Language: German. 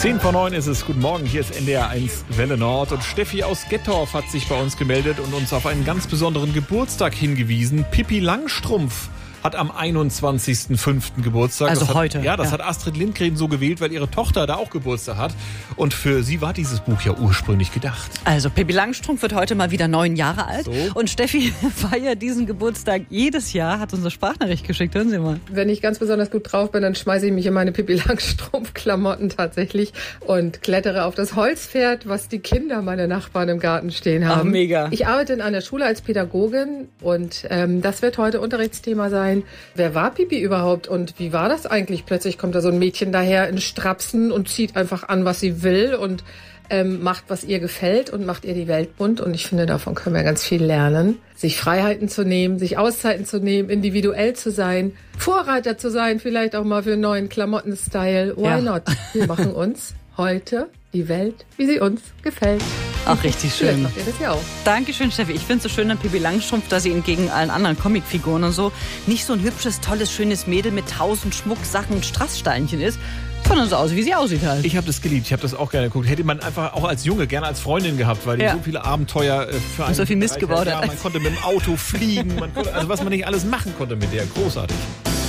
10:09 ist es. Guten Morgen, hier ist NDR 1 Welle Nord. Und Steffi aus Gettorf hat sich bei uns gemeldet und uns auf einen ganz besonderen Geburtstag hingewiesen. Pippi Langstrumpf hat am 21.05. Geburtstag. Also heute. Das hat Astrid Lindgren so gewählt, weil ihre Tochter da auch Geburtstag hat. Und für sie war dieses Buch ja ursprünglich gedacht. Also Pippi Langstrumpf wird heute mal wieder 9 Jahre alt. So. Und Steffi feiert diesen Geburtstag jedes Jahr, hat uns eine Sprachnachricht geschickt. Hören Sie mal. Wenn ich ganz besonders gut drauf bin, dann schmeiße ich mich in meine Pippi Langstrumpf-Klamotten tatsächlich und klettere auf das Holzpferd, was die Kinder, meine Nachbarn im Garten stehen haben. Ach, mega. Ich arbeite in einer Schule als Pädagogin und das wird heute Unterrichtsthema sein. Wer war Pippi überhaupt und wie war das eigentlich? Plötzlich kommt da so ein Mädchen daher in Strapsen und zieht einfach an, was sie will und macht, was ihr gefällt und macht ihr die Welt bunt. Und ich finde, davon können wir ganz viel lernen. Sich Freiheiten zu nehmen, sich Auszeiten zu nehmen, individuell zu sein, Vorreiter zu sein, vielleicht auch mal für einen neuen Klamotten-Style. Why not? Wir machen uns heute die Welt, wie sie uns gefällt. Ach, richtig schön. Vielleicht macht ihr das ja auch. Dankeschön, Steffi. Ich finde es so schön an Pippi Langstrumpf, dass sie entgegen allen anderen Comicfiguren und so nicht so ein hübsches, tolles, schönes Mädel mit 1000 Schmucksachen und Strasssteinchen ist, sondern so aussieht, wie sie aussieht halt. Ich habe das geliebt, ich habe das auch gerne geguckt. Hätte man einfach auch als Junge gerne als Freundin gehabt, weil die so viele Abenteuer für einen... so viel Mist gebaut hat. Ja, man konnte mit dem Auto fliegen, also was man nicht alles machen konnte mit der. Großartig.